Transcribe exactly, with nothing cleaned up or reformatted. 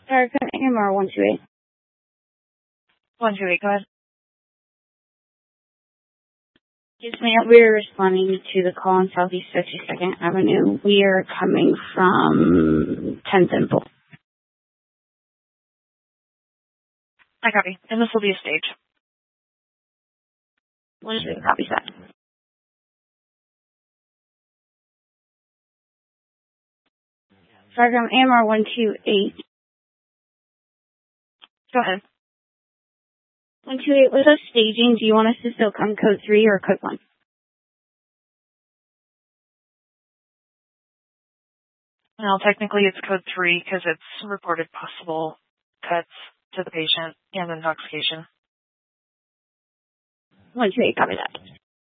Sorry, can I hear more? one two eight. one two eight, go ahead. Yes, ma'am. We're responding to the call on Southeast fifty-second Avenue. We are coming from tenth and Bull. I copy. And this will be a stage. one two eight copies that. Fargum A M R one two eight. Go ahead. one two eight, with us staging, do you want us to still come code three or code one? Well, technically it's code three because it's reported possible cuts to the patient and intoxication. one two eight, copy that.